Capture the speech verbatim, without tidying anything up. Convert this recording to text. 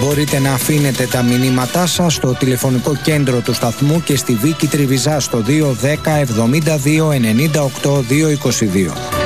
Μπορείτε να αφήνετε τα μηνύματά σας στο τηλεφωνικό κέντρο του σταθμού και στη Βίκη Τριβιζά στο δύο ένα μηδέν εβδομήντα δύο ενενήντα οκτώ διακόσια είκοσι δύο.